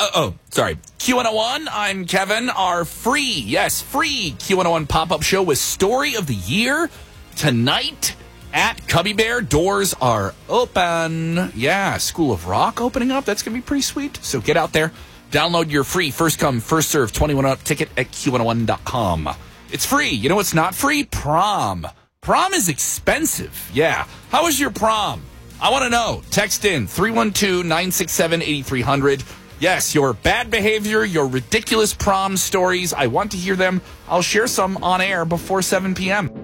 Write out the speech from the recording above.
Sorry. Q101, I'm Kevin. Our free Q101 pop-up show with Story of the Year tonight at Cubby Bear. Doors are open. Yeah, School of Rock opening up. That's going to be pretty sweet. So get out there. Download your free first come, first serve 21 up ticket at Q101.com. It's free. You know what's not free? Prom. Prom is expensive. Yeah. How was your prom? I want to know. Text in 312-967-8300. Yes, your bad behavior, your ridiculous prom stories. I want to hear them. I'll share some on air before 7 p.m.